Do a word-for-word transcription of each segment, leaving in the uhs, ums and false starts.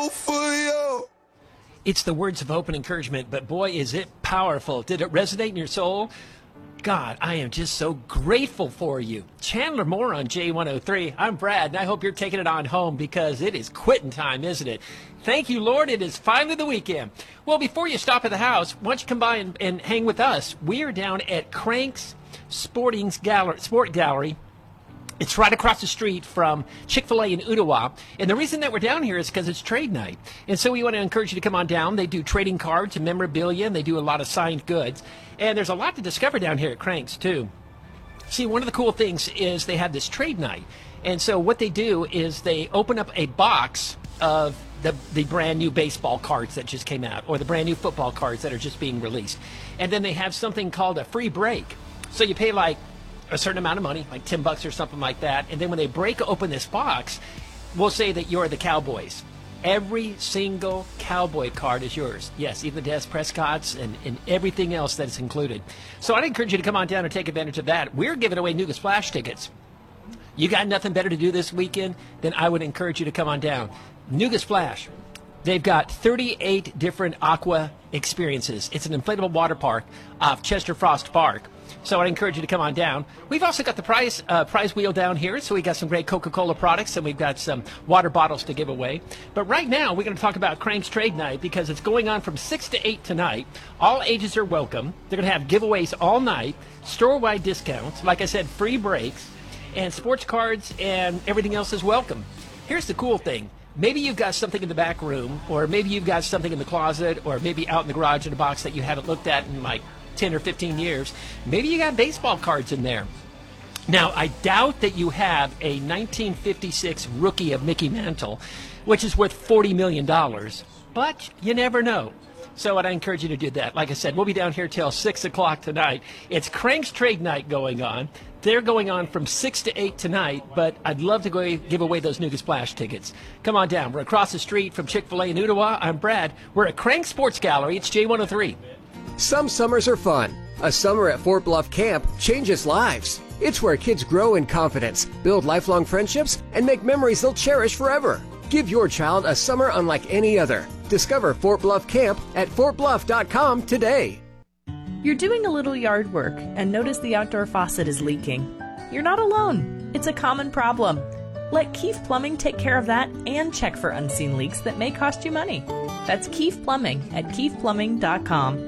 For you. It's the words of hope and encouragement, but boy, is it powerful. Did it resonate in your soul? God, I am just so grateful for you. Chandler Moore on J one oh three. I'm Brad, and I hope you're taking it on home because it is quitting time, isn't it? Thank you, Lord. It is finally the weekend. Well, before you stop at the house, why don't you come by and, and hang with us? We are down at Crank's Sporting's Gallery, Sport Gallery. It's right across the street from Chick-fil-A in Ottawa. And the reason that we're down here is because it's trade night. And so we want to encourage you to come on down. They do trading cards and memorabilia, and they do a lot of signed goods. And there's a lot to discover down here at Crank's, too. See, one of the cool things is they have this trade night. And so what they do is they open up a box of the, the brand new baseball cards that just came out, or the brand new football cards that are just being released. And then they have something called a free break. So you pay like a certain amount of money, like ten bucks or something like that. And then when they break open this box, we'll say that you're the Cowboys. Every single Cowboy card is yours. Yes, even the Des Prescott's and, and everything else that is included. So I'd encourage you to come on down and take advantage of that. We're giving away Nuga Splash tickets. You got nothing better to do this weekend, then I would encourage you to come on down. Nuga Splash. They've got thirty-eight different aqua experiences. It's an inflatable water park off Chester Frost Park. So I'd encourage you to come on down. We've also got the prize uh, prize wheel down here, so we got some great Coca-Cola products, and we've got some water bottles to give away. But right now, we're going to talk about Crank's Trade Night because it's going on from six to eight tonight. All ages are welcome. They're going to have giveaways all night, store-wide discounts, like I said, free breaks, and sports cards, and everything else is welcome. Here's the cool thing. Maybe you've got something in the back room, or maybe you've got something in the closet, or maybe out in the garage in a box that you haven't looked at in like ten or fifteen years. Maybe you got baseball cards in there. Now, I doubt that you have a nineteen fifty-six rookie of Mickey Mantle, which is worth forty million dollars, but you never know. So I'd encourage you to do that. Like I said, we'll be down here till six o'clock tonight. It's Crank's Trade Night going on. They're going on from six to eight tonight, but I'd love to go give away those Nuga Splash tickets. Come on down. We're across the street from Chick-fil-A in Ottawa. I'm Brad. We're at Crank Sports Gallery. It's J one oh three. Some summers are fun. A summer at Fort Bluff Camp changes lives. It's where kids grow in confidence, build lifelong friendships, and make memories they'll cherish forever. Give your child a summer unlike any other. Discover Fort Bluff Camp at fort bluff dot com today. You're doing a little yard work and notice the outdoor faucet is leaking. You're not alone. It's a common problem. Let Keefe Plumbing take care of that and check for unseen leaks that may cost you money. That's Keefe Plumbing at keefe plumbing dot com.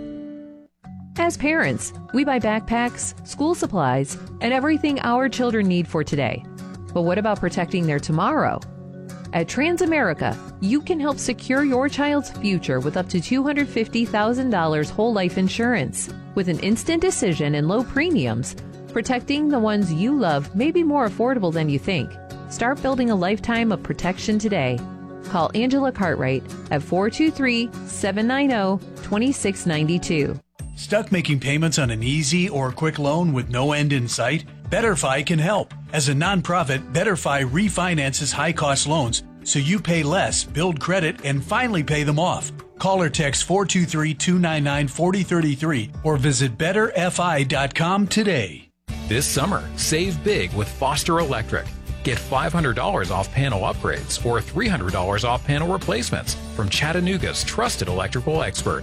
As parents, we buy backpacks, school supplies, and everything our children need for today. But what about protecting their tomorrow? At Transamerica, you can help secure your child's future with up to two hundred fifty thousand dollars whole life insurance. With an instant decision and low premiums, protecting the ones you love may be more affordable than you think. Start building a lifetime of protection today. Call Angela Cartwright at four two three, seven nine zero, two six nine two. Stuck making payments on an easy or quick loan with no end in sight? BetterFi can help. As a nonprofit, BetterFi refinances high-cost loans so you pay less, build credit, and finally pay them off. Call or text four two three, two nine nine, four zero three three or visit better f i dot com today. This summer, save big with Foster Electric. Get five hundred dollars off panel upgrades or three hundred dollars off panel replacements from Chattanooga's trusted electrical expert.